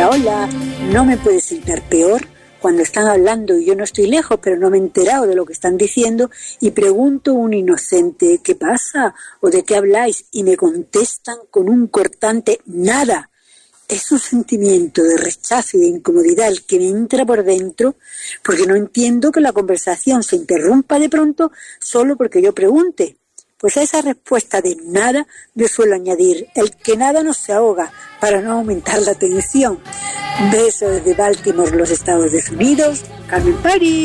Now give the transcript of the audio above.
hola, hola, no me puede sentar peor cuando están hablando y yo no estoy lejos, pero no me he enterado de lo que están diciendo y pregunto un inocente, ¿qué pasa? ¿O de qué habláis? Y me contestan con un cortante nada. Es un sentimiento de rechazo y de incomodidad el que me entra por dentro, porque no entiendo que la conversación se interrumpa de pronto solo porque yo pregunte. Pues a esa respuesta de nada le suelo añadir, el que nada no se ahoga, para no aumentar la tensión. Un beso desde Baltimore, los Estados Unidos, Carmen París.